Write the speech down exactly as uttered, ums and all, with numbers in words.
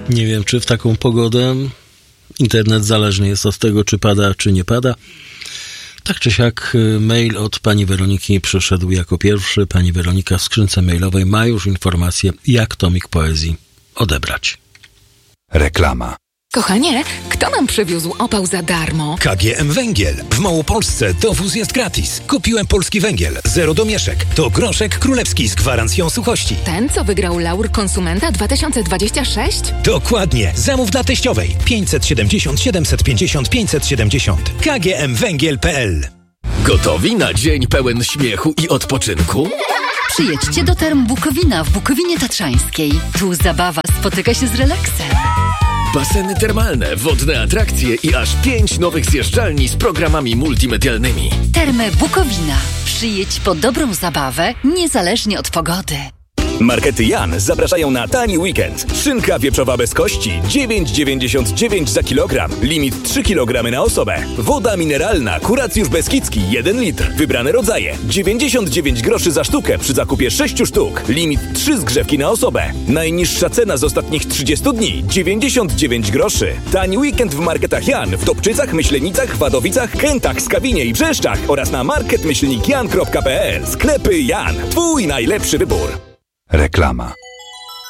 Nie wiem, czy w taką pogodę internet zależny jest od tego, czy pada, czy nie pada. Tak czy siak mail od pani Weroniki przyszedł jako pierwszy. Pani Weronika w skrzynce mailowej ma już informację, jak tomik poezji odebrać. Reklama. Kochanie, kto nam przywiózł opał za darmo? K G M Węgiel. W Małopolsce dowóz jest gratis. Kupiłem polski węgiel. Zero domieszek. To groszek królewski z gwarancją suchości. Ten, co wygrał Laur Konsumenta dwa tysiące dwadzieścia sześć? Dokładnie. Zamów dla teściowej. pięćset siedemdziesiąt siedemset pięćdziesiąt pięćset siedemdziesiąt. K G M Węgiel kropka P L. Gotowi na dzień pełen śmiechu i odpoczynku? Przyjedźcie do Term Bukowina w Bukowinie Tatrzańskiej. Tu zabawa spotyka się z relaksem. Baseny termalne, wodne atrakcje i aż pięć nowych zjeżdżalni z programami multimedialnymi. Termy Bukowina. Przyjedź po dobrą zabawę, niezależnie od pogody. Markety Jan zapraszają na tani weekend. Szynka wieprzowa bez kości dziewięć dziewięćdziesiąt dziewięć za kilogram. Limit trzy kilogramy na osobę. Woda mineralna Kuracjusz Beskidzki jeden litr. Wybrane rodzaje dziewięćdziesiąt dziewięć groszy za sztukę przy zakupie sześciu sztuk. Limit trzy zgrzewki na osobę. Najniższa cena z ostatnich trzydziestu dni dziewięćdziesiąt dziewięć groszy. Tani weekend w marketach Jan w Dobczycach, Myślenicach, Wadowicach, Kętach, Skawinie i Brzeszczach oraz na market myślnik jan kropka p l. Sklepy Jan. Twój najlepszy wybór. Reklama.